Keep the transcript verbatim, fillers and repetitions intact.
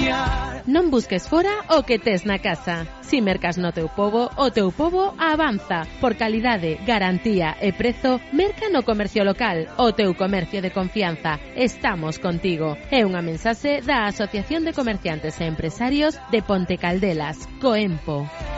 confiar. Non busques fora o que tes na casa. Si mercas no teu pobo, o teu pobo avanza. Por calidade, garantía e prezo, merca no comercio local, o teu comercio de confianza. Estamos contigo. É unha mensaxe da Asociación de Comerciantes e Empresarios de Ponte Caldelas, Coempo.